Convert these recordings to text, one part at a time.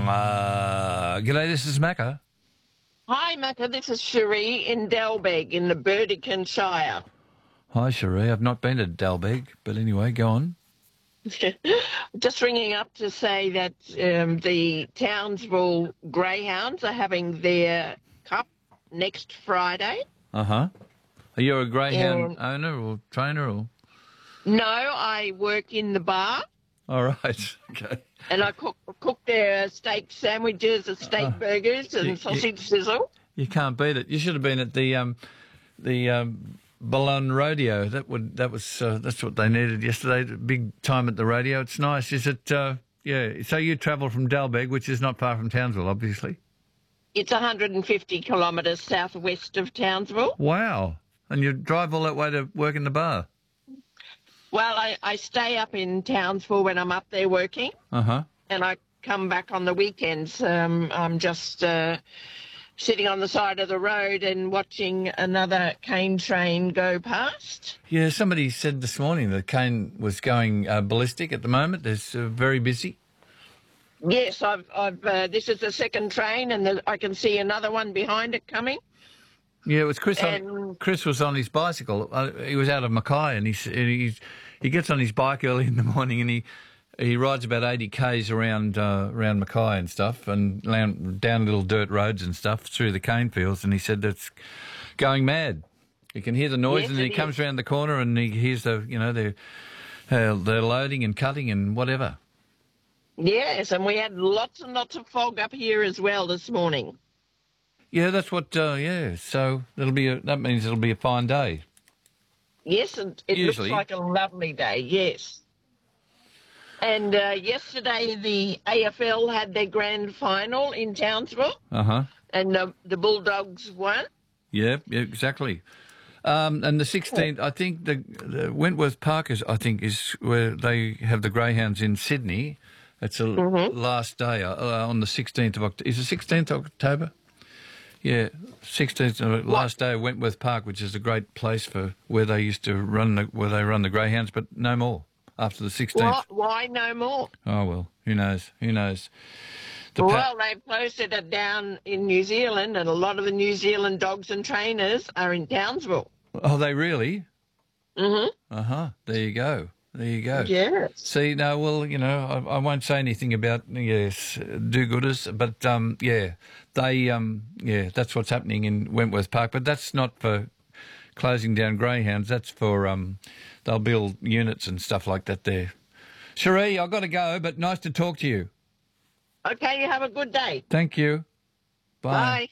G'day, this is Macca. Hi, Macca. This is Cherie in Dalbeg in the Burdekin Shire. Hi, Cherie. I've not been to Dalbeg, but anyway, go on. Just ringing up to say that the Townsville Greyhounds are having their cup next Friday. Uh-huh. Are you a greyhound owner or trainer or? No, I work in the bar. All right. Okay. And I cook their steak sandwiches and steak burgers and sausage sizzle. You can't beat it. You should have been at the Ballon Rodeo. That's what they needed yesterday. Big time at the rodeo. It's nice. Is it? Yeah. So you travel from Dalbeg, which is not far from Townsville, obviously. It's 150 kilometres southwest of Townsville. Wow. And you drive all that way to work in the bar? Well, I stay up in Townsville when I'm up there working. Uh-huh. And I come back on the weekends. I'm just sitting on the side of the road and watching another cane train go past. Yeah, somebody said this morning the cane was going ballistic at the moment. It's very busy. Yes, I've this is the second train, and I can see another one behind it coming. Yeah, it was Chris. Chris was on his bicycle. He was out of Mackay, and he gets on his bike early in the morning, and he rides about 80 k's around Mackay and stuff, and down little dirt roads and stuff through the cane fields. And he said that's going mad. He can hear the noise, yes, and then he comes around the corner, and he hears they're loading and cutting and whatever. Yes, and we had lots and lots of fog up here as well this morning. Yeah, that's what. So that means it'll be a fine day. Yes, and it looks like a lovely day. Yes. And yesterday the AFL had their grand final in Townsville. Uh-huh. And the Bulldogs won. Yeah, exactly. And the 16th, I think the Wentworth Park is where they have the Greyhounds in Sydney. It's the last day on the 16th of October. Is it 16th of October? Yeah, 16th last day of Wentworth Park, which is a great place for where they used to run the Greyhounds, but no more after the 16th. Why no more? Oh well, who knows? Who knows? Well, they've closed it down in New Zealand, and a lot of the New Zealand dogs and trainers are in Townsville. Oh, they really? Mm-hmm. There you go. There you go. Yes. See, no, well, I won't say anything about, do-gooders, but, that's what's happening in Wentworth Park. But that's not for closing down greyhounds. That's for, they'll build units and stuff like that there. Cherie, I've got to go, but nice to talk to you. Okay, you have a good day. Thank you. Bye.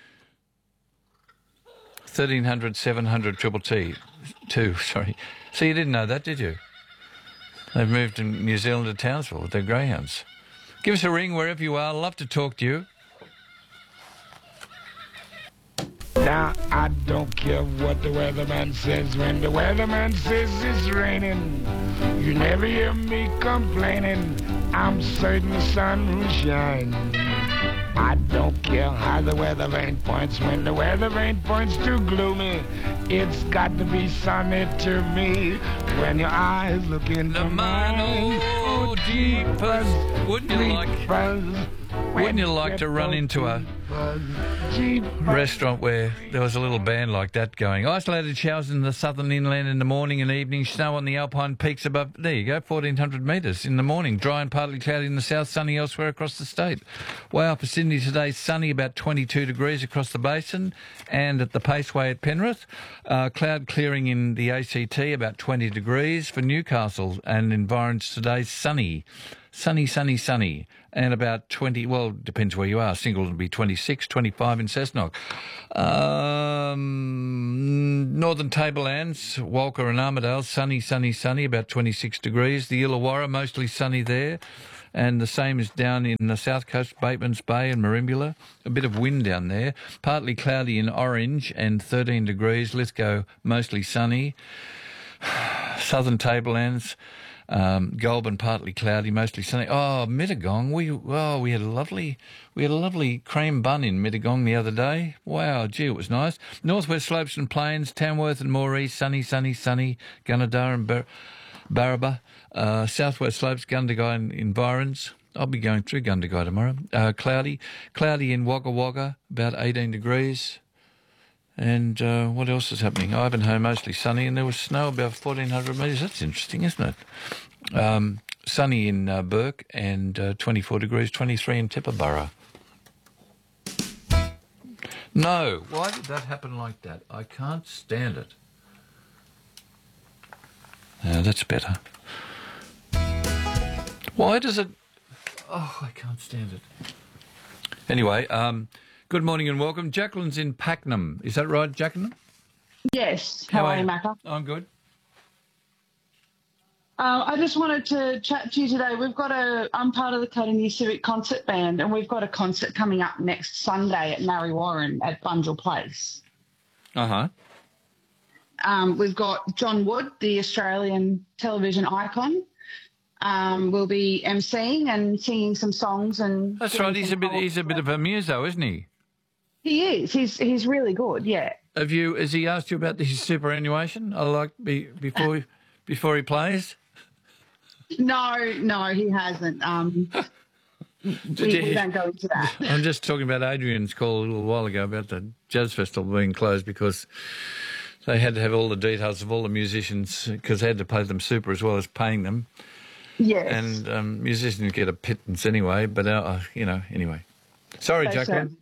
1300 700 T 2, sorry. So you didn't know that, did you? They've moved from New Zealand to Townsville with their greyhounds. Give us a ring wherever you are. I'd love to talk to you. Now, I don't care what the weatherman says. When the weatherman says it's raining, you never hear me complaining. I'm certain the sun will shine. I don't care how the weather vane points. When the weather vane points too gloomy, it's got to be sunny to me. When your eyes look into mine, oh, jeepers. Wouldn't you like to run into a restaurant where there was a little band like that going? Isolated showers in the southern inland in the morning and evening. Snow on the alpine peaks above. There you go, 1,400 metres in the morning. Dry and partly cloudy in the south, sunny elsewhere across the state. Way up for Sydney today, sunny, about 22 degrees across the basin and at the Paceway at Penrith. Cloud clearing in the ACT, about 20 degrees. For Newcastle and environs today, sunny. Sunny, and about 20, well, depends where you are. Singleton will be 26, 25 in Cessnock. Northern Tablelands, Walker and Armidale, sunny, about 26 degrees. The Illawarra, mostly sunny there. And the same is down in the south coast, Bateman's Bay and Merimbula. A bit of wind down there. Partly cloudy in Orange and 13 degrees. Lithgow, mostly sunny. Southern Tablelands, Goulburn partly cloudy, mostly sunny. Oh, Mittagong, we had a lovely cream bun in Mittagong the other day. Wow, gee, it was nice. Northwest Slopes and Plains, Tamworth and Moree, sunny. Gunnedah and Barraba. Southwest Slopes, Gundagai and environs. I'll be going through Gundagai tomorrow. Cloudy in Wagga Wagga, about 18 degrees. And what else is happening? Ivanhoe, mostly sunny, and there was snow about 1,400 metres. That's interesting, isn't it? Sunny in Burke and 24 degrees, 23 in Tibooburra. No, why did that happen like that? I can't stand it. That's better. Why does it... Oh, I can't stand it. Anyway, good morning and welcome. Jacqueline's in Pakenham. Is that right, Jacqueline? Yes. How are you, Macca? I'm good. I just wanted to chat to you today. I'm part of the Cutting Civic Concert Band, and we've got a concert coming up next Sunday at Mary Warren at Bunjil Place. Uh-huh. We've got John Wood, the Australian television icon, will be emceeing and singing some songs. And that's right. He's a bit of a muso, isn't he? He is. He's really good. Yeah. Has he asked you about his superannuation? Before he plays? No, he hasn't. We don't go into that. I'm just talking about Adrian's call a little while ago about the Jazz Festival being closed because they had to have all the details of all the musicians because they had to pay them super as well as paying them. Yes. And musicians get a pittance anyway, but, anyway. Sorry, Jacqueline.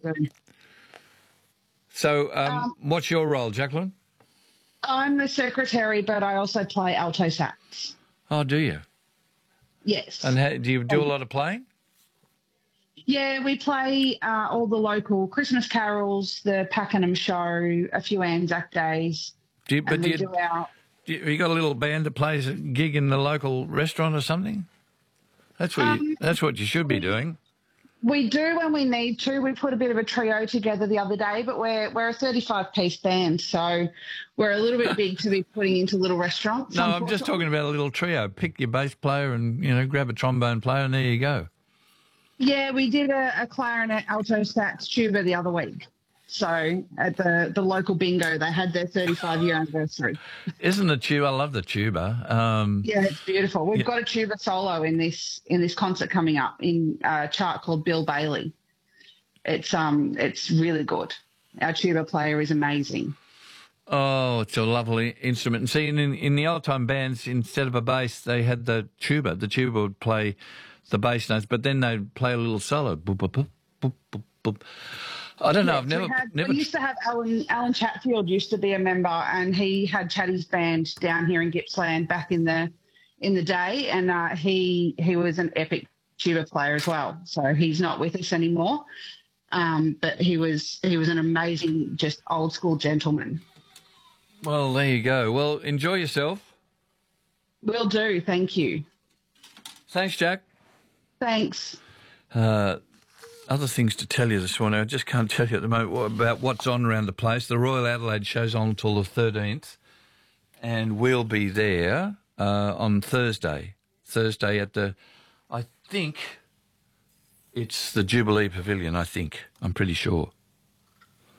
So what's your role, Jacqueline? I'm the secretary, but I also play alto sax. Oh, do you? Yes. And do you do a lot of playing? Yeah, we play all the local Christmas carols, the Pakenham show, a few Anzac days. You got a little band that plays a gig in the local restaurant or something? That's what you should be doing. We do when we need to. We put a bit of a trio together the other day, but we're a 35-piece band, so we're a little bit big to be putting into little restaurants. No, I'm just talking about a little trio. Pick your bass player and, grab a trombone player and there you go. Yeah, we did a clarinet, alto sax, tuba the other week. So at the local bingo, they had their 35-year anniversary. Isn't the tuba? I love the tuba. Yeah, it's beautiful. We've got a tuba solo in this concert coming up in a chart called Bill Bailey. It's really good. Our tuba player is amazing. Oh, it's a lovely instrument. And see, in the old-time bands, instead of a bass, they had the tuba. The tuba would play the bass notes, but then they'd play a little solo. Boop, boop, boop, boop, boop, boop. I don't know. We used to have Alan Chatfield used to be a member, and he had Chatty's band down here in Gippsland back in the day, and he was an epic tuba player as well. So he's not with us anymore, but he was an amazing, just old school gentleman. Well, there you go. Well, enjoy yourself. Will do. Thank you. Thanks, Jack. Thanks. Other things to tell you this morning. I just can't tell you at the moment about what's on around the place. The Royal Adelaide show's on until the 13th, and we'll be there on Thursday. Thursday at I think it's the Jubilee Pavilion, I'm pretty sure.